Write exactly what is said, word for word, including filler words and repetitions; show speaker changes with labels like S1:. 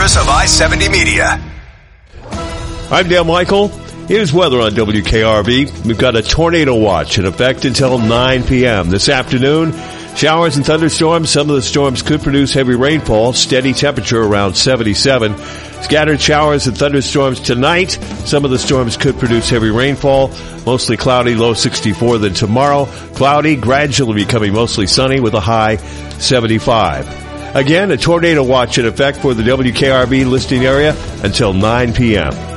S1: service of I seventy Media.
S2: I'm Dale Michael. Here's weather on W K R V. We've got a tornado watch in effect until nine p.m. This afternoon, showers and thunderstorms. Some of the storms could produce heavy rainfall. Steady temperature around seventy-seven. Scattered showers and thunderstorms tonight. Some of the storms could produce heavy rainfall. Mostly cloudy, low sixty-four. Then tomorrow, cloudy, gradually becoming mostly sunny with a high seventy-five. Again, a tornado watch in effect for the W K R V listing area until nine p.m.